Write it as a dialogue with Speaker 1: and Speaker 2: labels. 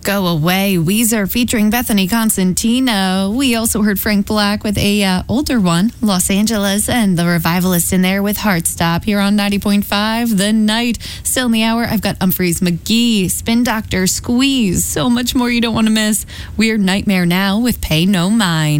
Speaker 1: Go Away, Weezer featuring Bethany Constantino. We also heard Frank Black with a older one, Los Angeles, and the Revivalist in there with Heartstop here on 90.5 The Night. Still in the hour, I've got Humphreys McGee, Spin Doctor, Squeeze, so much more you don't want to miss. Weird Nightmare now with Pay No Mind.